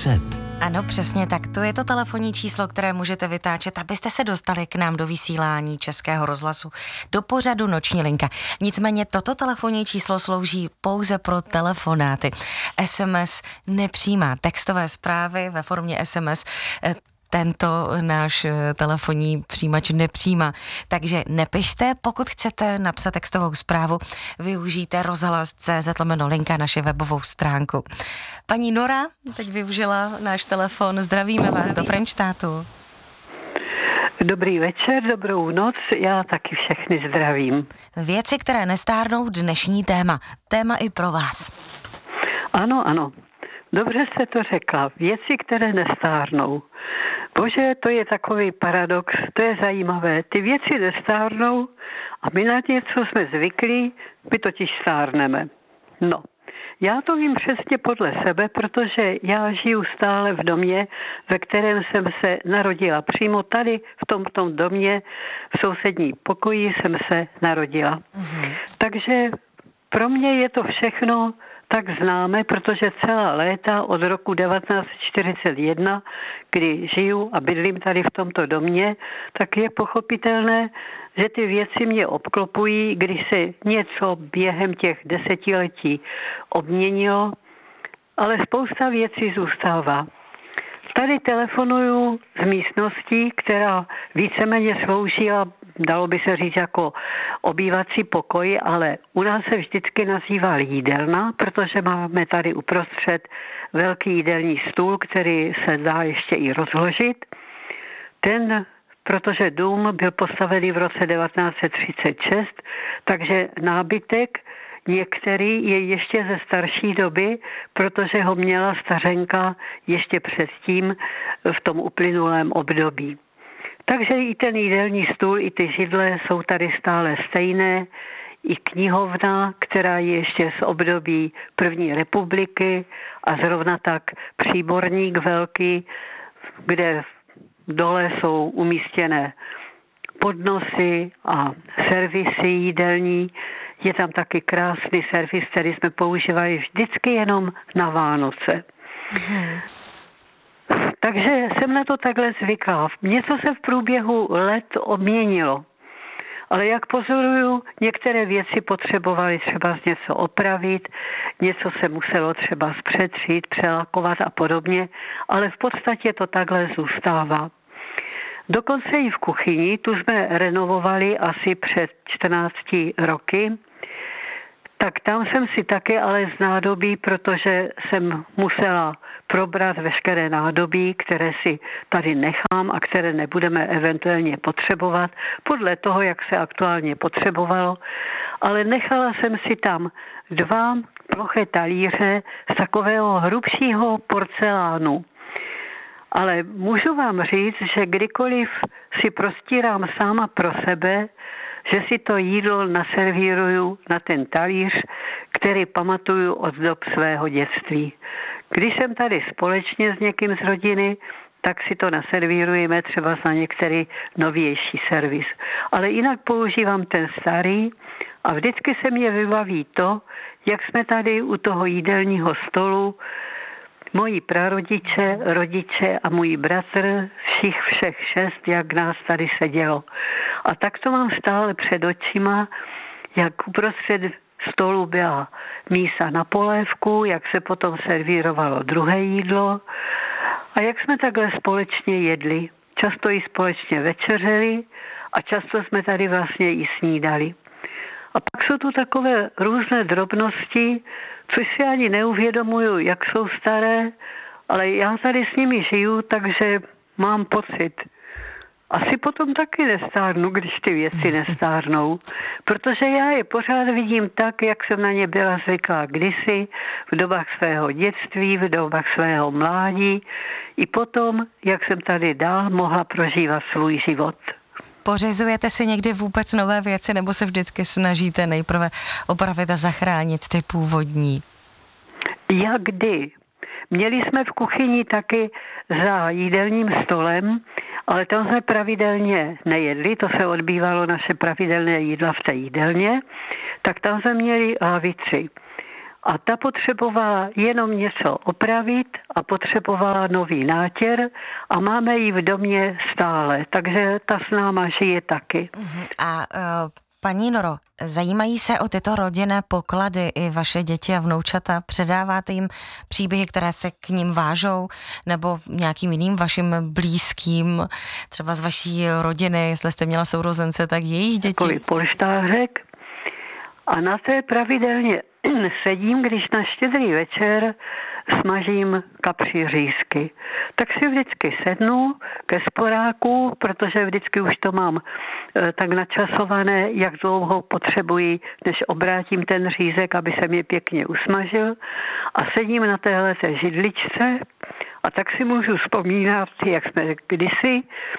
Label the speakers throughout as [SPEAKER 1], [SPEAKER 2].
[SPEAKER 1] 10.
[SPEAKER 2] Ano, přesně tak. To je to telefonní číslo, které můžete vytáčet, abyste se dostali k nám do vysílání Českého rozhlasu, do pořadu Noční linka. Nicméně toto telefonní číslo slouží pouze pro telefonáty. SMS nepřijímá textové zprávy ve formě SMS. Tento náš telefonní přijímač nepřijímá. Takže nepište, pokud chcete napsat textovou zprávu, využijte rozhlas.cz/linka, naše webovou stránku. Paní Nora teď využila náš telefon. Zdravíme vás do Frenštátu.
[SPEAKER 3] Dobrý večer, dobrou noc, já taky všechny zdravím.
[SPEAKER 2] Věci, které nestárnou, dnešní téma. Téma i pro vás.
[SPEAKER 3] Ano. Dobře jste to řekla. Věci, které nestárnou. Bože, to je takový paradox, to je zajímavé. Ty věci nestárnou a my na něco jsme zvyklí, my totiž stárneme. No, já to vím přesně podle sebe, protože já žiju stále v domě, ve kterém jsem se narodila. Přímo tady, v tomto domě, v sousední pokoji jsem se narodila. Takže pro mě je to všechno tak známe, protože celá léta od roku 1941, kdy žiju a bydlím tady v tomto domě, tak je pochopitelné, že ty věci mě obklopují, když se něco během těch desetiletí obměnilo, ale spousta věcí zůstává. Tady telefonuju z místnosti, která víceméně sloužila, dalo by se říct, jako obývací pokoj, ale u nás se vždycky nazývá jídelna, protože máme tady uprostřed velký jídelní stůl, který se dá ještě i rozložit. Protože dům byl postavený v roce 1936, takže nábytek některý je ještě ze starší doby, protože ho měla stařenka ještě předtím v tom uplynulém období. Takže i ten jídelní stůl, i ty židle jsou tady stále stejné, i knihovna, která je ještě z období první republiky a zrovna tak příborník velký, kde dole jsou umístěné podnosy a servisy jídelní. Je tam taky krásný servis, který jsme používali vždycky jenom na Vánoce. Takže jsem na to takhle zvyklá. Něco se v průběhu let obměnilo. Ale jak pozoruju, některé věci potřebovaly třeba něco opravit, něco se muselo třeba zpřetřít, přelakovat a podobně, ale v podstatě to takhle zůstává. Dokonce i v kuchyni, tu jsme renovovali asi před 14 roky, tak tam jsem si také ale z nádobí, protože jsem musela probrat veškeré nádobí, které si tady nechám a které nebudeme eventuálně potřebovat, podle toho, jak se aktuálně potřebovalo. Ale nechala jsem si tam 2 ploché talíře z takového hrubšího porcelánu. Ale můžu vám říct, že kdykoliv si prostírám sama pro sebe, že si to jídlo naservíruju na ten talíř, který pamatuju od dob svého dětství. Když jsem tady společně s někým z rodiny, tak si to naservírujeme třeba na některý novější servis. Ale jinak používám ten starý a vždycky se mě vybaví to, jak jsme tady u toho jídelního stolu, moji prarodiče, rodiče a můj bratr, všech 6, jak nás tady sedělo. A tak to mám stále před očima, jak uprostřed stolu byla mísa na polévku, jak se potom servírovalo druhé jídlo a jak jsme takhle společně jedli. Často i společně večeřeli a často jsme tady vlastně i snídali. A pak jsou tu takové různé drobnosti, což si ani neuvědomuju, jak jsou staré, ale já tady s nimi žiju, takže mám pocit. Asi potom taky nestárnu, když ty věci nestárnou, protože já je pořád vidím tak, jak jsem na ně byla zvyklá kdysi, v dobách svého dětství, v dobách svého mládí, i potom, jak jsem tady dál mohla prožívat svůj život.
[SPEAKER 2] Pořizujete si někdy vůbec nové věci, nebo se vždycky snažíte nejprve opravit a zachránit ty původní?
[SPEAKER 3] Jak kdy? Měli jsme v kuchyni taky za jídelním stolem, ale tam jsme pravidelně nejedli, to se odbývalo naše pravidelné jídla v té jídelně, tak tam jsme měli lavici. A ta potřebovala jenom něco opravit a potřebovala nový nátěr a máme ji v domě stále, takže ta s náma žije taky.
[SPEAKER 2] A paní Noro, zajímají se o tyto rodinné poklady i vaše děti a vnoučata? Předáváte jim příběhy, které se k ním vážou, nebo nějakým jiným vašim blízkým, třeba z vaší rodiny, jestli jste měla sourozence, tak jejich děti?
[SPEAKER 3] Takový polštářek a na té pravidelně sedím, když na Štědrý večer smažím kapří řízky. Tak si vždycky sednu ke sporáku, protože vždycky už to mám tak načasované, jak dlouho potřebuji, než obrátím ten řízek, aby se mě pěkně usmažil. A sedím na téhleté židličce a tak si můžu vzpomínat, jak jsme kdysi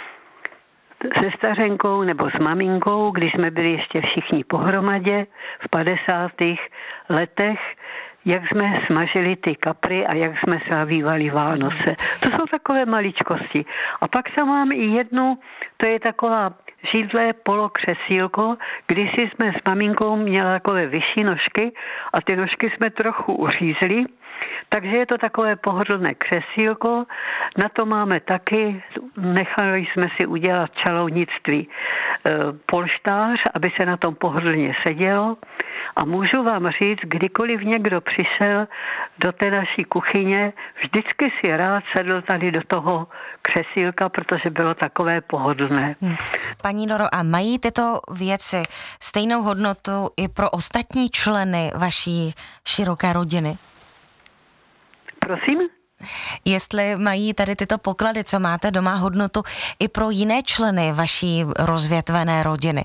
[SPEAKER 3] se stařenkou nebo s maminkou, když jsme byli ještě všichni pohromadě v 50. letech, jak jsme smažili ty kapry a jak jsme slávívali Vánoce. To jsou takové maličkosti. A pak tam mám i jednu, to je taková židle polokřesílko, když jsme s maminkou měla takové vyšší nožky a ty nožky jsme trochu uřízli, takže je to takové pohodlné křesílko. Na to máme taky, nechali jsme si udělat čalounictví polštář, aby se na tom pohodlně sedělo. A můžu vám říct, kdykoliv někdo přišel do té naší kuchyně, vždycky si rád sedl tady do toho křesílka, protože bylo takové pohodlné.
[SPEAKER 2] Paní Noro, a mají tyto věci stejnou hodnotu i pro ostatní členy vaší široké rodiny?
[SPEAKER 3] Prosím?
[SPEAKER 2] Jestli mají tady tyto poklady, co máte doma, hodnotu i pro jiné členy vaší rozvětvené rodiny?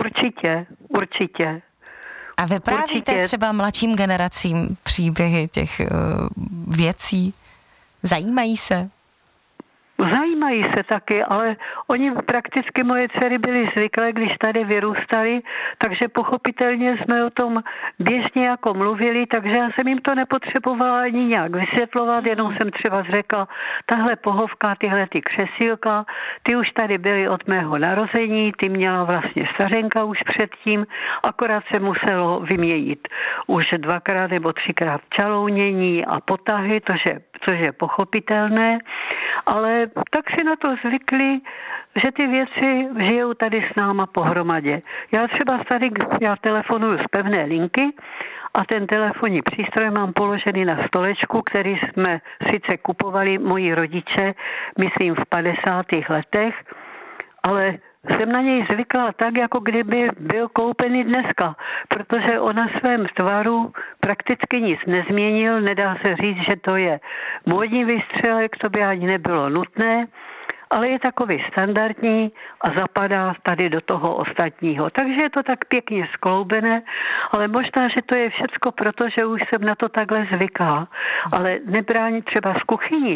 [SPEAKER 3] Určitě.
[SPEAKER 2] A vyprávíte třeba mladším generacím příběhy těch věcí? Zajímají se?
[SPEAKER 3] Zajímají se taky, ale oni prakticky, moje dcery byly zvyklé, když tady vyrůstali, takže pochopitelně jsme o tom běžně jako mluvili, takže já jsem jim to nepotřebovala ani nějak vysvětlovat, jenom jsem třeba řekla, tahle pohovka, tyhle ty křesílka, ty už tady byly od mého narození, ty měla vlastně stařenka už předtím, akorát se muselo vyměnit už 2x nebo 3x čalounění a potahy, což je pochopitelné, ale tak si na to zvykli, že ty věci žijou tady s náma pohromadě. Já třeba já telefonuju z pevné linky a ten telefonní přístroj mám položený na stolečku, který jsme sice kupovali moji rodiče, myslím v 50. letech, ale jsem na něj zvykla tak, jako kdyby byl koupený dneska, protože on na svém tvaru prakticky nic nezměnil, nedá se říct, že to je módní výstřelek, to by ani nebylo nutné, ale je takový standardní a zapadá tady do toho ostatního. Takže je to tak pěkně skloubené, ale možná, že to je všecko proto, že už jsem na to takhle zvyklá, ale nebrání třeba z kuchyni.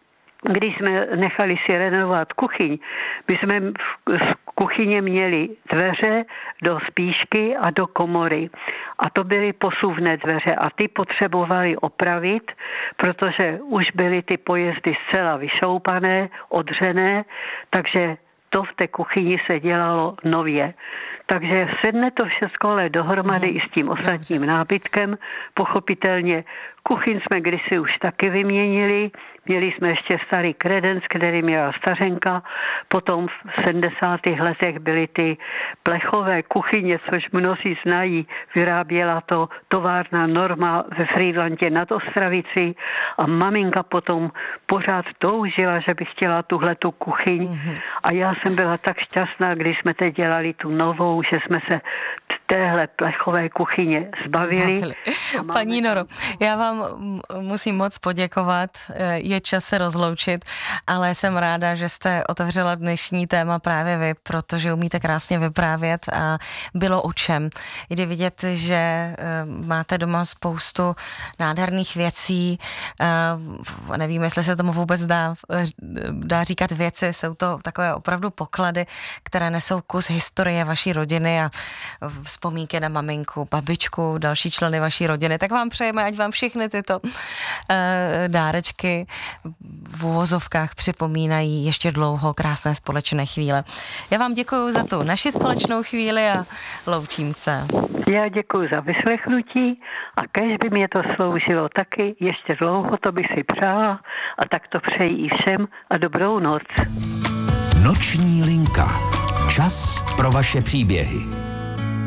[SPEAKER 3] Když jsme nechali si renovovat kuchyň, my jsme v kuchyně měli dveře do spíšky a do komory. A to byly posuvné dveře a ty potřebovali opravit, protože už byly ty pojezdy zcela vyšoupané, odřené, takže to v té kuchyni se dělalo nově. Takže sedne to všechno ale dohromady i s tím ostatním nábytkem. Pochopitelně kuchyň jsme kdysi už taky vyměnili. Měli jsme ještě starý kredenc, který měla stařenka. Potom v 70. letech byly ty plechové kuchyně, což mnozí znají. Vyráběla to továrna Norma ve Frýdlantě nad Ostravicí a maminka potom pořád toužila, že by chtěla tuhletu kuchyň. A já jsem byla tak šťastná, když jsme teď dělali tu novou, že jsme se téhle plechové kuchyně zbavili.
[SPEAKER 2] Paní Noro, já vám musím moc poděkovat, je čas se rozloučit, ale jsem ráda, že jste otevřela dnešní téma právě vy, protože umíte krásně vyprávět a bylo o čem. Jde vidět, že máte doma spoustu nádherných věcí, nevím, jestli se tomu vůbec dá říkat věci, jsou to takové opravdu poklady, které nesou kus historie vaší rodiny a vzpomínky na maminku, babičku, další členy vaší rodiny. Tak vám přejeme, ať vám všechny tyto dárečky v uvozovkách připomínají ještě dlouho krásné společné chvíle. Já vám děkuju za tu naši společnou chvíli a loučím se.
[SPEAKER 3] Já děkuji za vyslechnutí a kéž by mě to sloužilo taky, ještě dlouho, to bych si přála a tak to přeji i všem a dobrou noc.
[SPEAKER 1] Noční linka. Čas pro vaše příběhy.